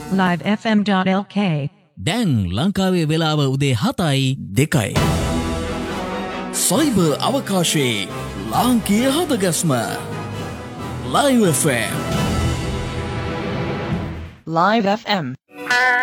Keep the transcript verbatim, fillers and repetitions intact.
live f m dot l k. දැන් ලංකාවේ වෙලාව උදේ හතයි දෙකයි. සයිබර් අවකාශයේ ලාංකීය හදගස්ම Live F M. Live F M.